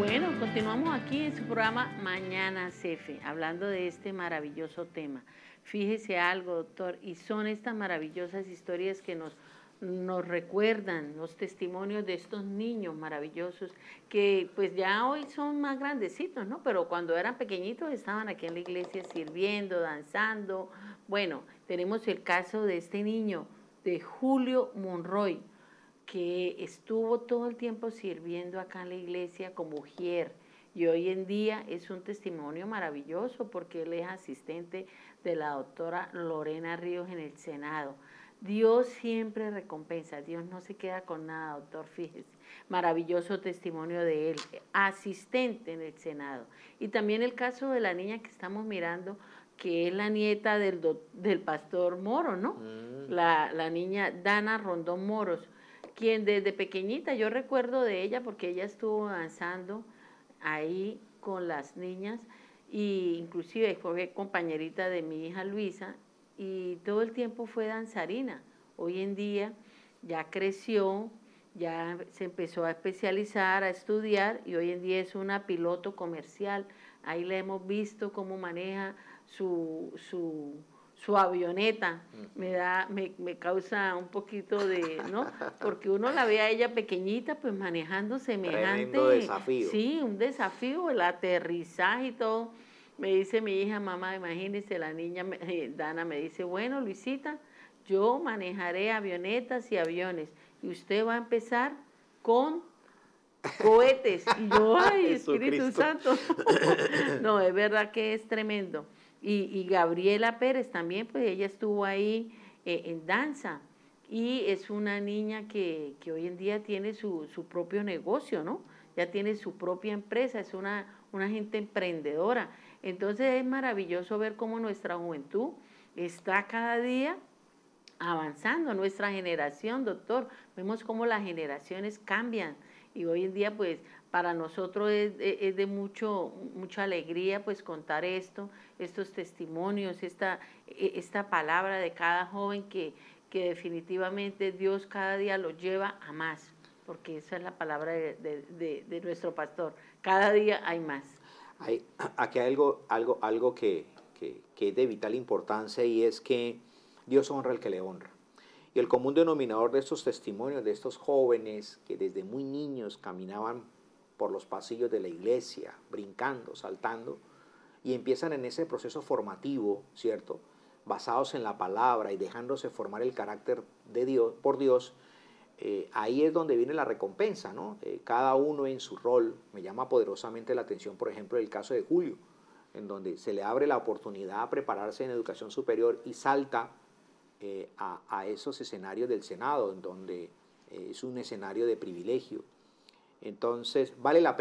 Bueno, continuamos aquí en su programa Mañana Cefe, hablando de este maravilloso tema. Fíjese algo, doctor, y son estas maravillosas historias que nos recuerdan los testimonios de estos niños maravillosos que pues ya hoy son más grandecitos, ¿no? Pero cuando eran pequeñitos estaban aquí en la iglesia sirviendo, danzando. Bueno, tenemos el caso de este niño, de Julio Monroy, que estuvo todo el tiempo sirviendo acá en la iglesia como ujier, y hoy en día es un testimonio maravilloso porque él es asistente de la doctora Lorena Ríos en el Senado. Dios siempre recompensa, Dios no se queda con nada, doctor, fíjese. Maravilloso testimonio de él, asistente en el Senado. Y también el caso de la niña que estamos mirando, que es la nieta del pastor Moro, ¿no? La niña Dana Rondón Moros, quien desde pequeñita, yo recuerdo de ella porque ella estuvo danzando ahí con las niñas, y inclusive fue compañerita de mi hija Luisa, y todo el tiempo fue danzarina. Hoy en día ya creció, ya se empezó a especializar, a estudiar, y hoy en día es una piloto comercial. Ahí le hemos visto cómo maneja su avioneta. Me causa un poquito de, ¿no? Porque uno la ve a ella pequeñita, pues manejando semejante. Tremendo desafío. Sí, un desafío, el aterrizaje y todo. Me dice mi hija, mamá, imagínese, la niña Dana me dice, bueno, Luisita, yo manejaré avionetas y aviones, y usted va a empezar con cohetes. Y yo, ay, Espíritu Santo. No, es verdad que es tremendo. Y Gabriela Pérez también, pues ella estuvo ahí en danza, y es una niña que hoy en día tiene su propio negocio, ¿no? Ya tiene su propia empresa, es una gente emprendedora. Entonces es maravilloso ver cómo nuestra juventud está cada día avanzando, nuestra generación, doctor. Vemos cómo las generaciones cambian, y hoy en día pues para nosotros es de mucha alegría pues contar estos testimonios, esta palabra de cada joven que definitivamente Dios cada día los lleva a más, porque esa es la palabra de nuestro pastor, cada día hay más. Aquí hay algo que es de vital importancia, y es que Dios honra al que le honra. Y el común denominador de estos testimonios, de estos jóvenes que desde muy niños caminaban por los pasillos de la iglesia, brincando, saltando, y empiezan en ese proceso formativo, ¿cierto?, basados en la palabra y dejándose formar el carácter de Dios, por Dios, ahí es donde viene la recompensa, ¿no? Cada uno en su rol. Me llama poderosamente la atención, por ejemplo, el caso de Julio, en donde se le abre la oportunidad a prepararse en educación superior y salta a esos escenarios del Senado, en donde es un escenario de privilegio. Entonces, vale la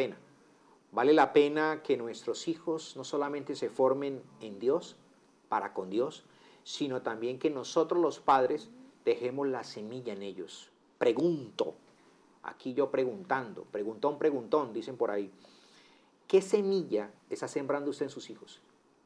pena que nuestros hijos no solamente se formen en Dios, para con Dios, sino también que nosotros los padres dejemos la semilla en ellos. Pregunto, aquí yo preguntando, preguntón, dicen por ahí, ¿qué semilla está sembrando usted en sus hijos?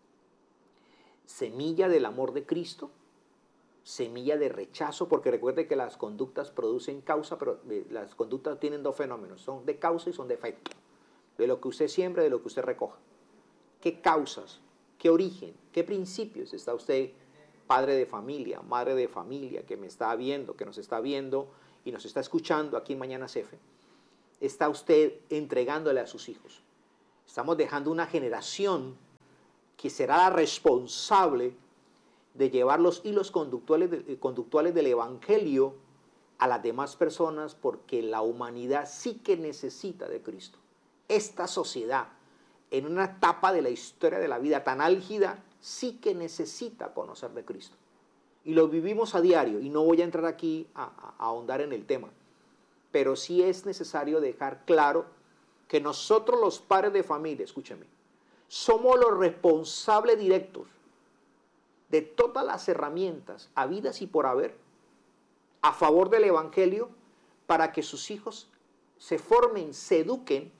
¿Semilla del amor de Cristo? ¿Semilla de rechazo? Porque recuerde que las conductas producen causa, pero las conductas tienen dos fenómenos, son de causa y son de efecto. De lo que usted siembra, de lo que usted recoja. ¿Qué causas, qué origen, qué principios está usted, padre de familia, madre de familia, que me está viendo, que nos está viendo y nos está escuchando aquí en Mañana Cefe, está usted entregándole a sus hijos? Estamos dejando una generación que será la responsable de llevar los hilos conductuales del Evangelio a las demás personas, porque la humanidad sí que necesita de Cristo. Esta sociedad, en una etapa de la historia de la vida tan álgida, sí que necesita conocer de Cristo. Y lo vivimos a diario, y no voy a entrar aquí a ahondar en el tema, pero sí es necesario dejar claro que nosotros los padres de familia, escúcheme, somos los responsables directos de todas las herramientas habidas y por haber a favor del Evangelio, para que sus hijos se formen, se eduquen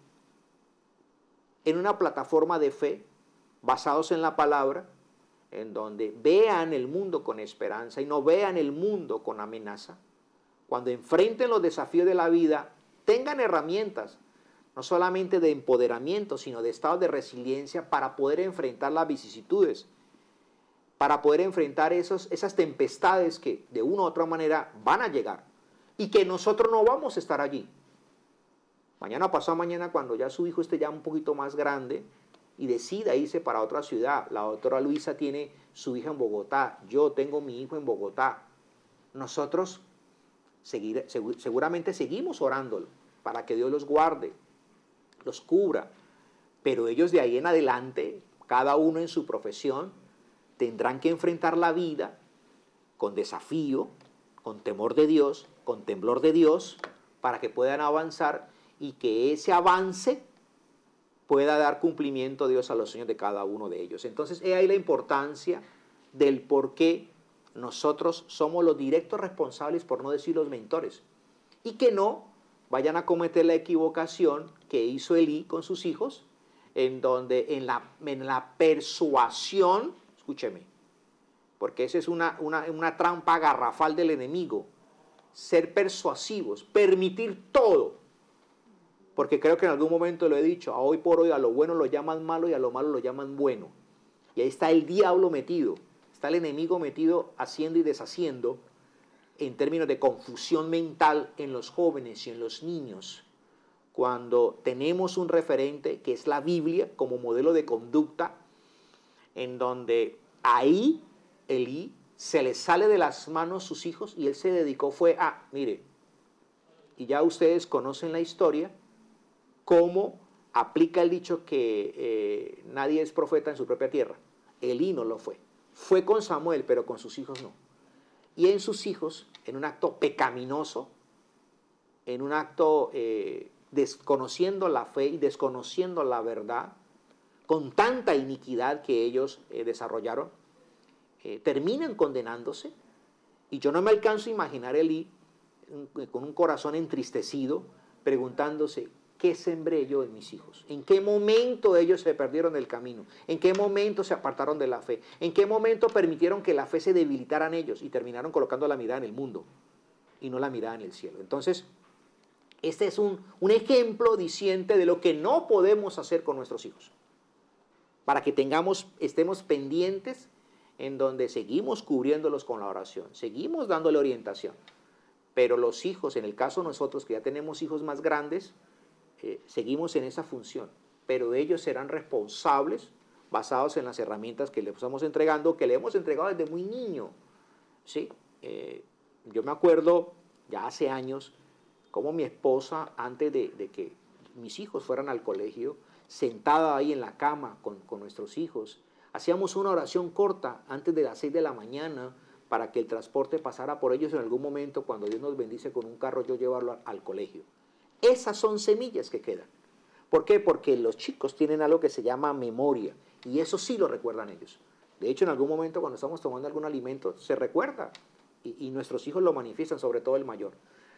en una plataforma de fe, basados en la palabra, en donde vean el mundo con esperanza y no vean el mundo con amenaza. Cuando enfrenten los desafíos de la vida, tengan herramientas, no solamente de empoderamiento, sino de estado de resiliencia para poder enfrentar las vicisitudes, para poder enfrentar esas tempestades que de una u otra manera van a llegar y que nosotros no vamos a estar allí. Mañana pasado mañana, cuando ya su hijo esté ya un poquito más grande y decida irse para otra ciudad, la doctora Luisa tiene su hija en Bogotá, yo tengo mi hijo en Bogotá, nosotros seguramente seguimos orándolo para que Dios los guarde, los cubra, pero ellos de ahí en adelante, cada uno en su profesión, tendrán que enfrentar la vida con desafío, con temor de Dios, con temblor de Dios, para que puedan avanzar y que ese avance pueda dar cumplimiento a Dios a los sueños de cada uno de ellos. Entonces, he ahí la importancia del por qué nosotros somos los directos responsables, por no decir los mentores, y que no vayan a cometer la equivocación que hizo Elí con sus hijos, en donde en la persuasión, escúcheme, porque esa es una trampa garrafal del enemigo, ser persuasivos, permitir todo, porque creo que en algún momento lo he dicho, a hoy por hoy a lo bueno lo llaman malo y a lo malo lo llaman bueno, y ahí está el diablo metido, está el enemigo metido haciendo y deshaciendo en términos de confusión mental en los jóvenes y en los niños, cuando tenemos un referente que es la Biblia como modelo de conducta, en donde ahí Elí se le sale de las manos sus hijos y él se dedicó mire, y ya ustedes conocen la historia, cómo aplica el dicho que nadie es profeta en su propia tierra. Elí no lo fue. Fue con Samuel, pero con sus hijos no. Y en sus hijos, en un acto pecaminoso, en un acto desconociendo la fe y desconociendo la verdad, con tanta iniquidad que ellos desarrollaron, terminan condenándose. Y yo no me alcanzo a imaginar a Elí con un corazón entristecido, preguntándose, ¿qué sembré yo en mis hijos? ¿En qué momento ellos se perdieron del camino? ¿En qué momento se apartaron de la fe? ¿En qué momento permitieron que la fe se debilitara en ellos y terminaron colocando la mirada en el mundo y no la mirada en el cielo? Entonces, este es un ejemplo diciente de lo que no podemos hacer con nuestros hijos. Para que estemos pendientes en donde seguimos cubriéndolos con la oración, seguimos dándole orientación. Pero los hijos, en el caso de nosotros que ya tenemos hijos más grandes, seguimos en esa función, pero ellos serán responsables basados en las herramientas que les estamos entregando, que le hemos entregado desde muy niño, ¿sí? Yo me acuerdo ya hace años cómo mi esposa, antes de que mis hijos fueran al colegio, sentada ahí en la cama con nuestros hijos, hacíamos una oración corta antes de las 6 de la mañana para que el transporte pasara por ellos en algún momento, cuando Dios nos bendice con un carro, yo llevarlo al colegio. Esas son semillas que quedan. ¿Por qué? Porque los chicos tienen algo que se llama memoria, y eso sí lo recuerdan ellos. De hecho, en algún momento cuando estamos tomando algún alimento, se recuerda, y nuestros hijos lo manifiestan, sobre todo el mayor.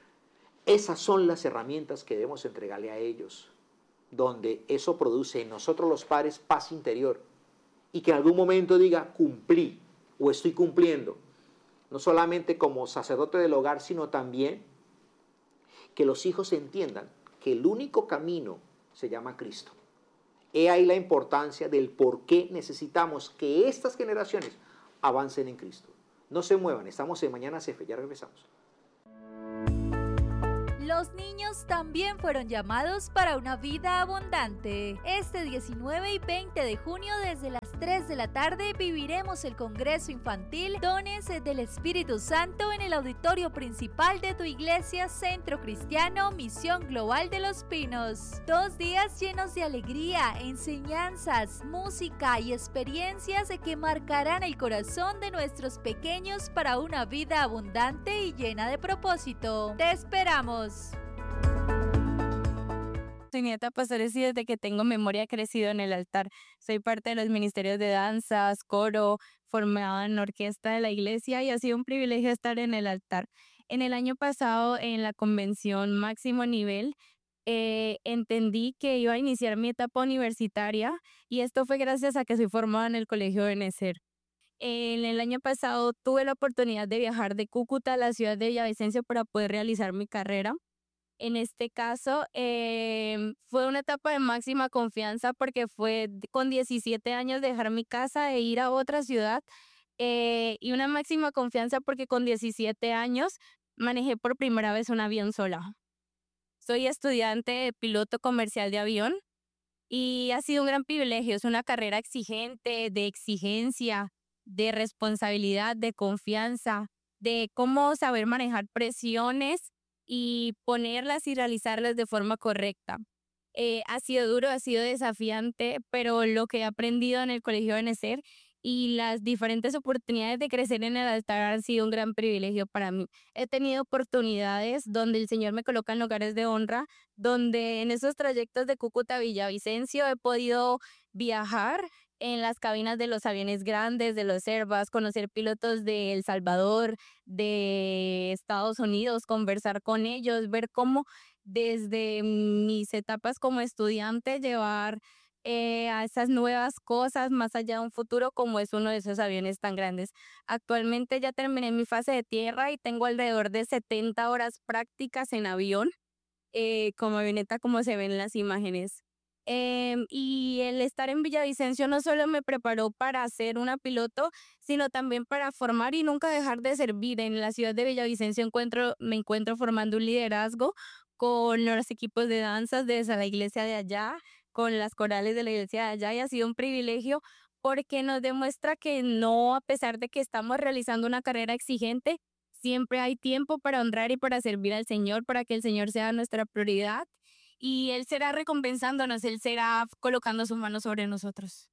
Esas son las herramientas que debemos entregarle a ellos, donde eso produce en nosotros los padres paz interior, y que en algún momento diga, cumplí, o estoy cumpliendo, no solamente como sacerdote del hogar, sino también que los hijos entiendan que el único camino se llama Cristo. He ahí la importancia del por qué necesitamos que estas generaciones avancen en Cristo. No se muevan, estamos en Mañana CF, ya regresamos. Los niños también fueron llamados para una vida abundante. Este 19 y 20 de junio, desde las 3 de la tarde, viviremos el Congreso Infantil Dones del Espíritu Santo en el auditorio principal de tu iglesia Centro Cristiano Misión Global de Los Pinos. 2 días llenos de alegría, enseñanzas, música y experiencias que marcarán el corazón de nuestros pequeños para una vida abundante y llena de propósito. ¡Te esperamos! Soy nieta pastores y desde que tengo memoria he crecido en el altar. Soy parte de los ministerios de danzas, coro, formada en orquesta de la iglesia y ha sido un privilegio estar en el altar. En el año pasado, en la convención máximo nivel, entendí que iba a iniciar mi etapa universitaria y esto fue gracias a que soy formada en el Colegio Benecer. En el año pasado tuve la oportunidad de viajar de Cúcuta a la ciudad de Villavicencio para poder realizar mi carrera. En este caso, Fue una etapa de máxima confianza porque fue con 17 años dejar mi casa e ir a otra ciudad, y una máxima confianza porque con 17 años manejé por primera vez un avión sola. Soy estudiante de piloto comercial de avión y ha sido un gran privilegio. Es una carrera exigente, de exigencia, de responsabilidad, de confianza, de cómo saber manejar presiones y ponerlas y realizarlas de forma correcta. Ha sido duro, ha sido desafiante, pero lo que he aprendido en el Colegio Benecer y las diferentes oportunidades de crecer en el altar han sido un gran privilegio para mí. He tenido oportunidades donde el Señor me coloca en lugares de honra, donde en esos trayectos de Cúcuta a Villavicencio he podido viajar en las cabinas de los aviones grandes, de los Airbus, conocer pilotos de El Salvador, de Estados Unidos, conversar con ellos, ver cómo desde mis etapas como estudiante llevar a esas nuevas cosas más allá de un futuro como es uno de esos aviones tan grandes. Actualmente ya terminé mi fase de tierra y tengo alrededor de 70 horas prácticas en avión, como avioneta como se ven en las imágenes. Y el estar en Villavicencio no solo me preparó para ser una piloto, sino también para formar y nunca dejar de servir. En la ciudad de Villavicencio me encuentro formando un liderazgo con los equipos de danzas de la iglesia de allá, con las corales de la iglesia de allá, y ha sido un privilegio porque nos demuestra que no, a pesar de que estamos realizando una carrera exigente, siempre hay tiempo para honrar y para servir al Señor, para que el Señor sea nuestra prioridad y Él será recompensándonos, Él será colocando sus manos sobre nosotros.